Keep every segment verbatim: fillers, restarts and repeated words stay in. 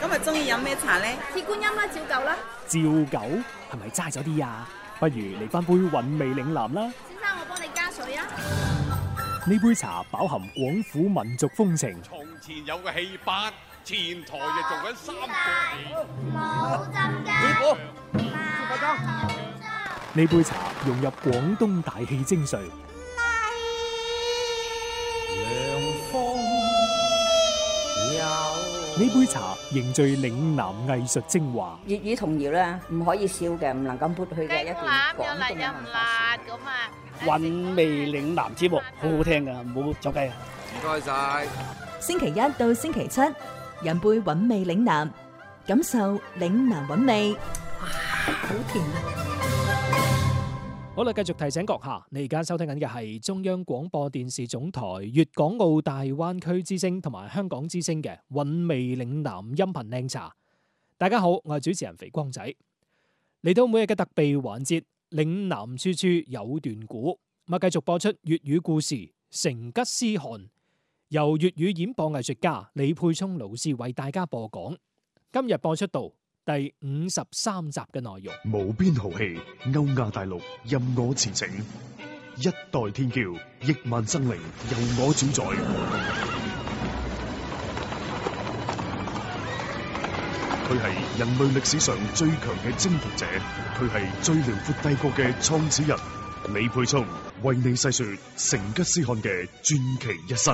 今日中意飲咩茶咧？ 鐵觀音啦，照舊啦。 照舊係咪齋咗啲啊？不如嚟翻杯韻味嶺南啦。 先生，我幫你加水啊。 呢杯茶飽含廣府民族風情。 從前有個戲班，前台就做緊三個。 冇浸雞。 師傅， 呢杯茶融入廣東大氣精髓。呢杯茶凝聚嶺南藝術精華。 粵語童謠咧，唔可以少嘅，唔能夠抹去嘅一段廣東嘅文化。 韻味嶺南節目好好聽噶，唔好走雞啊！ 唔該晒。 星期一到星期七，飲杯韻味嶺南，感受嶺南韻味。哇，好甜啊！ 好啦，繼續提醒閣下，你而家收聽緊嘅係中央廣播電視總台粵港澳大灣區之聲同埋香港之聲嘅韻味嶺南音頻靚茶。大家好，我係主持人肥光仔。嚟到每日嘅特備環節，嶺南處處有段古，咁啊繼續播出粵語故事《成吉思汗》，由粵語演播藝術家李沛聰老師為大家播講。今日播出到第五十三集嘅內容。 無邊豪氣，歐亞大陸任我馳騁，一代天驕，億萬生靈由我主宰。佢係人類歷史上最強嘅征服者，佢係最遼闊帝國嘅創始人。李沛聰為你細說成吉思汗嘅傳奇一生。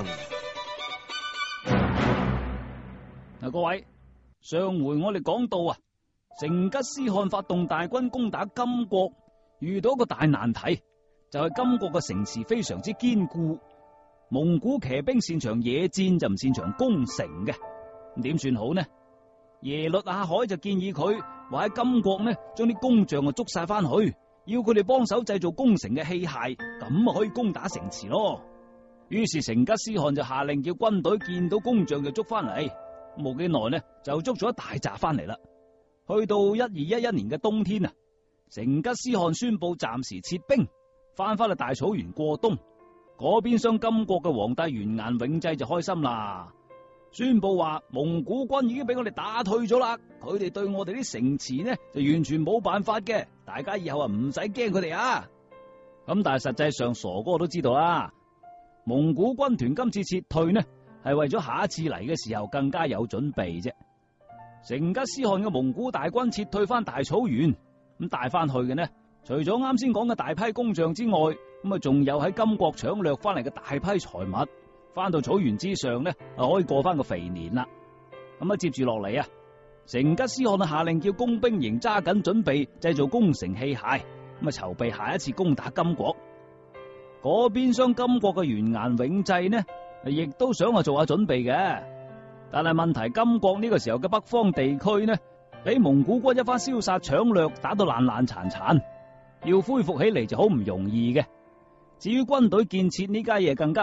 嗱，各位，上回我哋講到啊，成吉思汗發動大軍攻打金國，遇到一個大難題，就係金國嘅城池非常之堅固，蒙古騎兵擅長野戰就唔擅長攻城嘅，咁點算好呢？耶律阿海就建議佢話喺金國呢，將啲工匠啊捉晒翻去，要佢哋幫手製造攻城嘅器械，咁啊可以攻打城池咯。於是成吉思汗就下令叫軍隊見到工匠就捉翻嚟，冇幾耐呢就捉咗一大紮翻嚟啦。去到一二一一年嘅冬天啊，成吉思汗宣布暫時撤兵，翻返去大草原過冬。嗰邊廂金國嘅皇帝完顏永濟就開心啦，宣布話蒙古軍已經俾我哋打退咗啦，佢哋對我哋啲城池呢就完全冇辦法嘅，大家以後啊唔使驚佢哋啊。咁但係實際上傻哥都知道啦，蒙古軍團今次撤退呢係為咗下一次嚟嘅時候更加有準備啫。成吉思汗嘅蒙古大軍撤退翻大草原，咁帶翻去嘅呢，除咗啱先講嘅大批工匠之外，咁啊仲有喺金國搶掠翻嚟嘅大批財物，翻到草原之上呢，啊可以過翻個肥年啦。咁啊接住落嚟啊，成吉思汗啊下令叫工兵營揸緊準備製造攻城器械，咁啊籌備下一次攻打金國。嗰邊廂金國嘅完顏永濟呢，亦都想啊做下準備嘅。但係問題，金國呢個時候嘅北方地區呢，俾蒙古軍一番燒殺搶掠，打到爛爛殘殘，要恢復起嚟就好唔容易嘅。至於軍隊建設呢家嘢更加